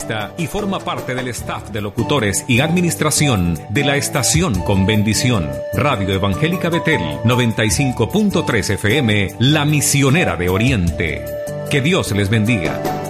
periodista y forma parte del staff de locutores y administración de la estación con bendición. Radio Evangélica Betel, 95.3 FM, La Misionera de Oriente. Que Dios les bendiga.